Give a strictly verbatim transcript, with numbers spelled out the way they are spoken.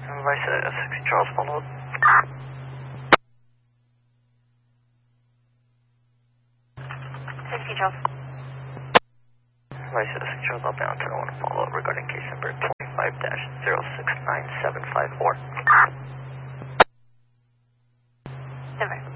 Vice uh, sixty Charles, follow up. sixty Charles. Vice uh, sixty Charles, outbound, turn one, follow up regarding case number twenty-five dash zero six nine seven five four. Never.